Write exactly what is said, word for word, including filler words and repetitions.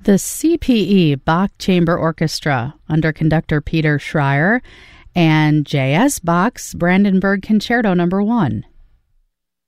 The C P E Bach Chamber Orchestra under conductor Peter Schreier and J S Bach's Brandenburg Concerto Number One.